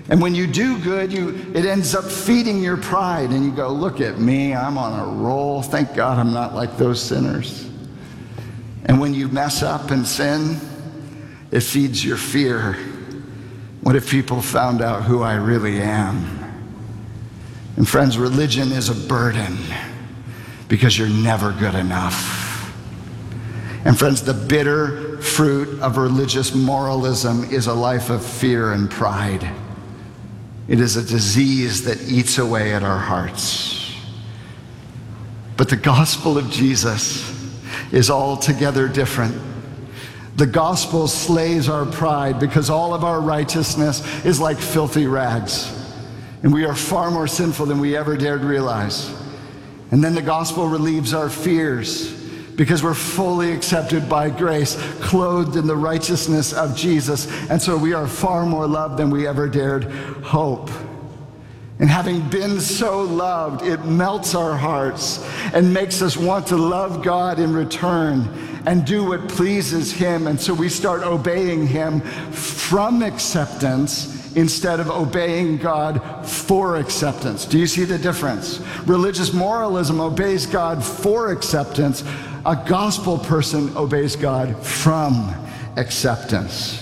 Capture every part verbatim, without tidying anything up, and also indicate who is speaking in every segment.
Speaker 1: And when you do good, you it ends up feeding your pride, and you go, look at me, I'm on a roll. Thank God I'm not like those sinners. And when you mess up and sin, it feeds your fear. What if people found out who I really am? And friends, religion is a burden because you're never good enough. And friends, the bitter fruit of religious moralism is a life of fear and pride. It is a disease that eats away at our hearts. But the gospel of Jesus is altogether different. The gospel slays our pride because all of our righteousness is like filthy rags. And we are far more sinful than we ever dared realize. And then the gospel relieves our fears because we're fully accepted by grace, clothed in the righteousness of Jesus. And so we are far more loved than we ever dared hope. And having been so loved, it melts our hearts and makes us want to love God in return and do what pleases him. And so we start obeying him from acceptance instead of obeying God for acceptance. Do you see the difference? Religious moralism obeys God for acceptance. A gospel person obeys God from acceptance.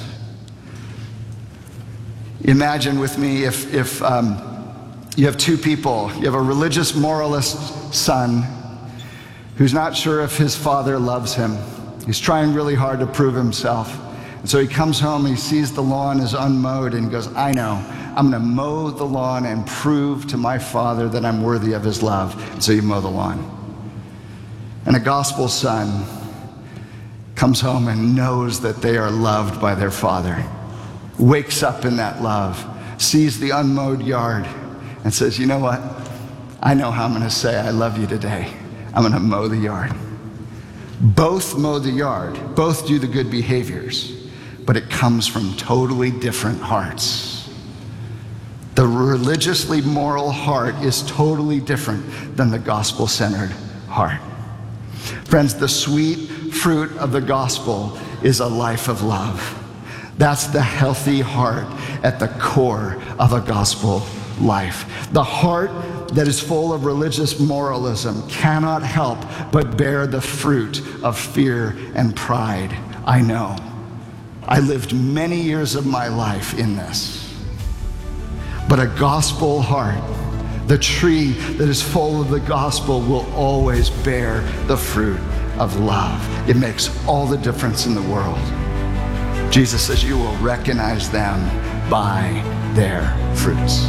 Speaker 1: Imagine with me if, if um, you have two people. You have a religious moralist son who's not sure if his father loves him. He's trying really hard to prove himself. And so he comes home, he sees the lawn is unmowed, and he goes, I know, I'm gonna mow the lawn and prove to my father that I'm worthy of his love. And so you mow the lawn. And a gospel son comes home and knows that they are loved by their father, wakes up in that love, sees the unmowed yard, and says, you know what? I know how I'm gonna say I love you today. I'm gonna mow the yard. Both mow the yard, both do the good behaviors, but it comes from totally different hearts. The religiously moral heart is totally different than the gospel-centered heart. Friends, the sweet fruit of the gospel is a life of love. That's the healthy heart at the core of a gospel life. The heart that is full of religious moralism cannot help but bear the fruit of fear and pride. I know. I lived many years of my life in this. But a gospel heart, the tree that is full of the gospel, will always bear the fruit of love. It makes all the difference in the world. Jesus says you will recognize them by their fruits.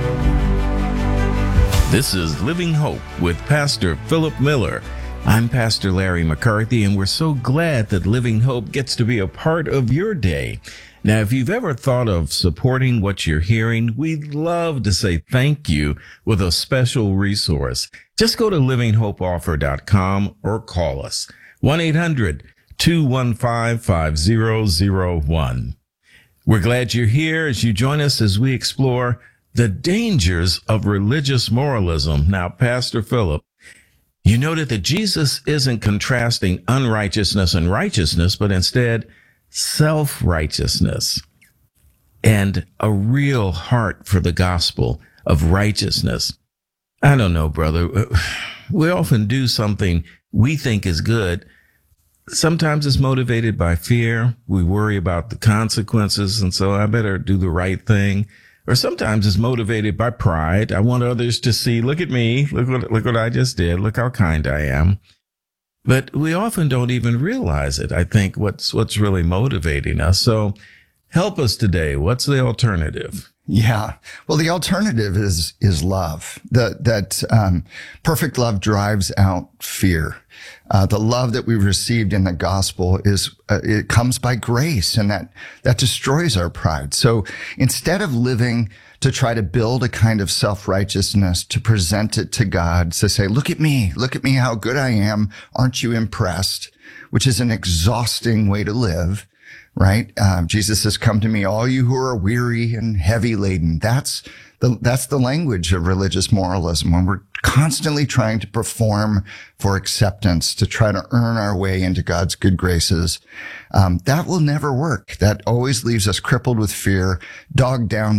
Speaker 2: This is Living Hope with Pastor Philip Miller. I'm Pastor Larry McCarthy, and we're so glad that Living Hope gets to be a part of your day. Now, if you've ever thought of supporting what you're hearing, we'd love to say thank you with a special resource. Just go to living hope offer dot com or call us, one eight hundred two one five five zero zero one. We're glad you're here as you join us as we explore the dangers of religious moralism. Now, Pastor Philip, you noted that Jesus isn't contrasting unrighteousness and righteousness, but instead self-righteousness and a real heart for the gospel of righteousness. I don't know, brother. We often do something we think is good. Sometimes it's motivated by fear. We worry about the consequences, and so I better do the right thing. Or sometimes it's motivated by pride. I want others to see, look at me, look what, look what I just did, look how kind I am. But we often don't even realize it, I think, what's what's really motivating us. So help us today. What's the alternative?
Speaker 1: Yeah. Well, the alternative is is love. That that um, perfect love drives out fear. Uh, the love that we've received in the gospel is uh, it comes by grace, and that that destroys our pride. So instead of living to try to build a kind of self-righteousness, to present it to God, to say, look at me, look at me, how good I am. Aren't you impressed? Which is an exhausting way to live. Right? Um, Jesus says, come to me, all you who are weary and heavy laden. That's the, that's the language of religious moralism, when we're constantly trying to perform for acceptance, to try to earn our way into God's good graces. Um, that will never work. That always leaves us crippled with fear, dogged down